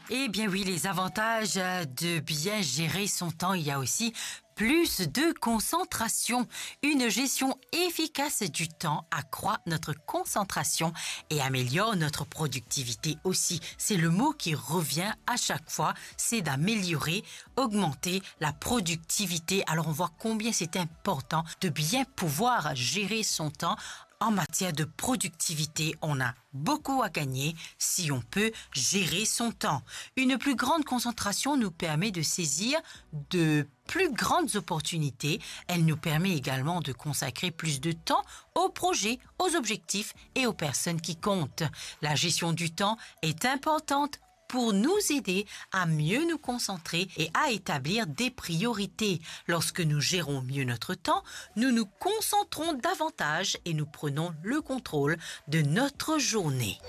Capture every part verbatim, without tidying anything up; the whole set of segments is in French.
Eh bien oui, les avantages de bien gérer son temps, il y a aussi plus de concentration. Une gestion efficace du temps accroît notre concentration et améliore notre productivité aussi. C'est le mot qui revient à chaque fois, c'est d'améliorer, augmenter la productivité. Alors on voit combien c'est important de bien pouvoir gérer son temps. En matière de productivité, on a beaucoup à gagner si on peut gérer son temps. Une plus grande concentration nous permet de saisir de plus grandes opportunités. Elle nous permet également de consacrer plus de temps aux projets, aux objectifs et aux personnes qui comptent. La gestion du temps est importante pour nous aider à mieux nous concentrer et à établir des priorités. Lorsque nous gérons mieux notre temps, nous nous concentrons davantage et nous prenons le contrôle de notre journée.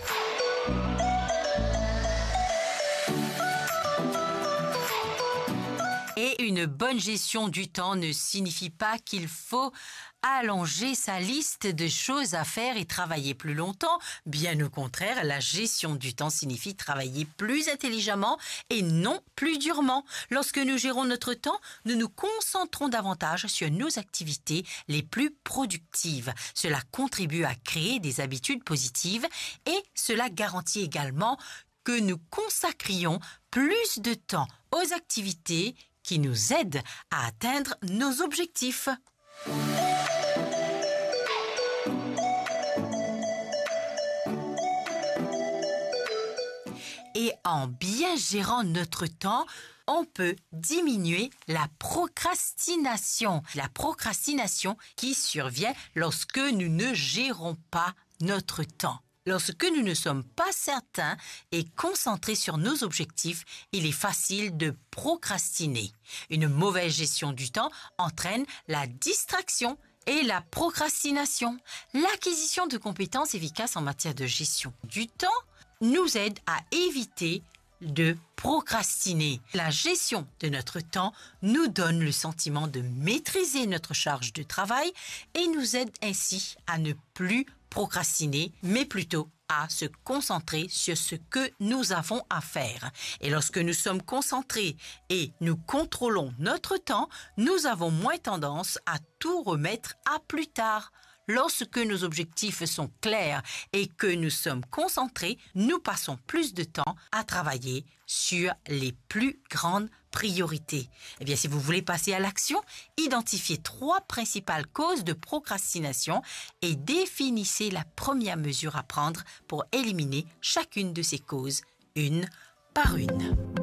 Et une bonne gestion du temps ne signifie pas qu'il faut allonger sa liste de choses à faire et travailler plus longtemps. Bien au contraire, la gestion du temps signifie travailler plus intelligemment et non plus durement. Lorsque nous gérons notre temps, nous nous concentrons davantage sur nos activités les plus productives. Cela contribue à créer des habitudes positives et cela garantit également que nous consacrions plus de temps aux activités qui nous aident à atteindre nos objectifs. Et en bien gérant notre temps, on peut diminuer la procrastination. La procrastination qui survient lorsque nous ne gérons pas notre temps. Lorsque nous ne sommes pas certains et concentrés sur nos objectifs, il est facile de procrastiner. Une mauvaise gestion du temps entraîne la distraction et la procrastination. L'acquisition de compétences efficaces en matière de gestion du temps nous aide à éviter de procrastiner. La gestion de notre temps nous donne le sentiment de maîtriser notre charge de travail et nous aide ainsi à ne plus procrastiner, mais plutôt à se concentrer sur ce que nous avons à faire. Et lorsque nous sommes concentrés et nous contrôlons notre temps, nous avons moins tendance à tout remettre à plus tard. Lorsque nos objectifs sont clairs et que nous sommes concentrés, nous passons plus de temps à travailler sur les plus grandes priorités. Eh bien, si vous voulez passer à l'action, identifiez trois principales causes de procrastination et définissez la première mesure à prendre pour éliminer chacune de ces causes, une par une.